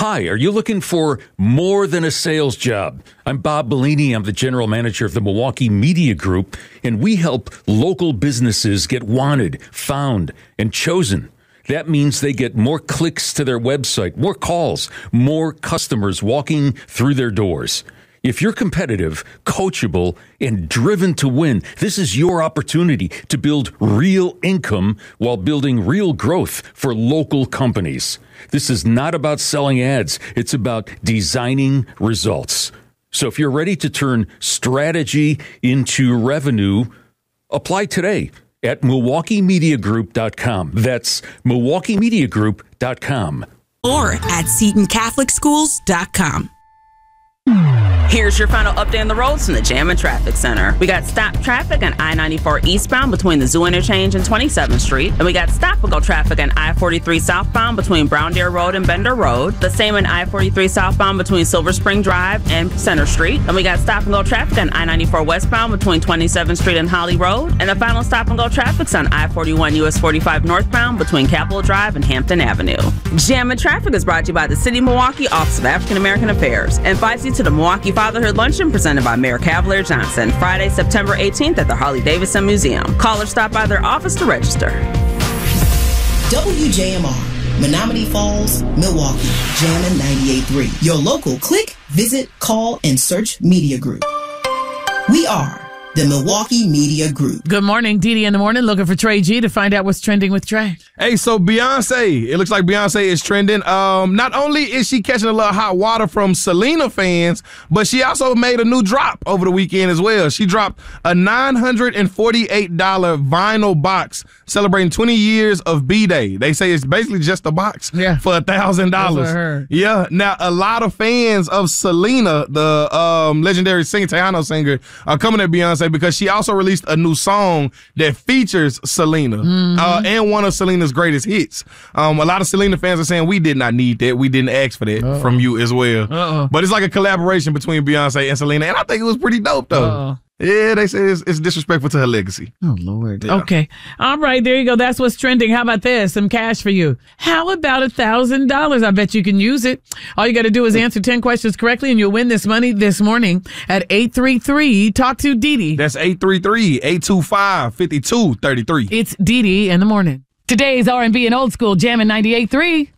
Hi, are you looking for more than a sales job? I'm Bob Bellini. I'm the general manager of the Milwaukee Media Group, and we help local businesses get wanted, found, and chosen. That means they get more clicks to their website, more calls, more customers walking through their doors. If you're competitive, coachable, and driven to win, this is your opportunity to build real income while building real growth for local companies. This is not about selling ads. It's about designing results. So if you're ready to turn strategy into revenue, apply today at MilwaukeeMediaGroup.com. That's MilwaukeeMediaGroup.com. Or at SeatonCatholicSchools.com. Here's your final update on the roads from the Jammin' Traffic Center. We got stopped traffic on I-94 eastbound between the Zoo Interchange and 27th Street. And we got stop-and-go traffic on I-43 southbound between Brown Deer Road and Bender Road. The same on I-43 southbound between Silver Spring Drive and Center Street. And we got stop-and-go traffic on I-94 westbound between 27th Street and Holly Road. And the final stop-and-go traffic's on I-41 US 45 northbound between Capitol Drive and Hampton Avenue. Jammin' Traffic is brought to you by the City of Milwaukee Office of African American Affairs. And invites you to the Milwaukee Fatherhood Luncheon presented by Mayor Cavalier Johnson, Friday, September 18th at the Harley-Davidson Museum. Callers stop by their office to register. WJMR, Menominee Falls, Milwaukee, Jammin' 98.3. Your local click, visit, call, and search media group. We are the Milwaukee Media Group. Good morning, Didi in the morning, looking for Trey G to find out what's trending with Trey. Hey, so Beyonce, it looks like Beyonce is trending. Not only is she catching a little hot water from Selena fans, but she also made a new drop over the weekend as well. She dropped a $948 vinyl box celebrating 20 years of B-Day. They say it's basically just a box for $1,000. Yeah. Now, a lot of fans of Selena, the legendary singer, Tejano singer, are coming at Beyonce because she also released a new song that features Selena and one of Selena's greatest hits. A lot of Selena fans are saying we did not need that. We didn't ask for that from you as well. But it's like a collaboration between Beyonce and Selena, and I think it was pretty dope, though. Yeah, they say it's disrespectful to her legacy. Oh, Lord. Yeah. Okay. All right, there you go. That's what's trending. How about this? Some cash for you. How about $1,000? I bet you can use it. All you got to do is answer 10 questions correctly, and you'll win this money this morning at 833. Talk to Didi. That's 833-825-5233. It's Didi in the morning. Today's R&B and old school Jammin' 98.3.